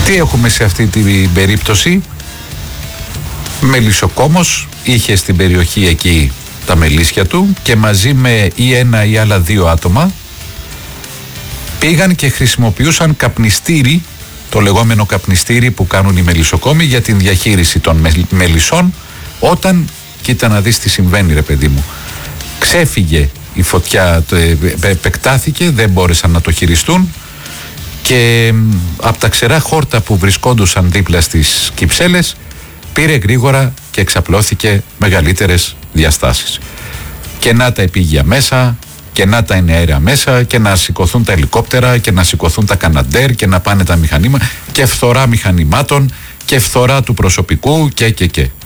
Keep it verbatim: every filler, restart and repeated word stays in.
Τι έχουμε σε αυτή την περίπτωση? Μελισσοκόμος είχε στην περιοχή εκεί τα μελίσια του και μαζί με ή ένα ή άλλα δύο άτομα πήγαν και χρησιμοποιούσαν καπνιστήρι, το λεγόμενο καπνιστήρι που κάνουν οι μελισσοκόμοι για την διαχείριση των μελισσών, όταν, κοίτα να δεις τι συμβαίνει ρε παιδί μου, ξέφυγε η φωτιά, επεκτάθηκε, δεν μπόρεσαν να το χειριστούν και από τα ξερά χόρτα που βρισκόντουσαν δίπλα στις κυψέλες πήρε γρήγορα και εξαπλώθηκε μεγαλύτερες διαστάσεις. Και να τα επίγεια μέσα, και να τα εναέρια μέσα, και να σηκωθούν τα ελικόπτερα, και να σηκωθούν τα καναντέρ, και να πάνε τα μηχανήματα, και φθορά μηχανημάτων, και φθορά του προσωπικού, και και και.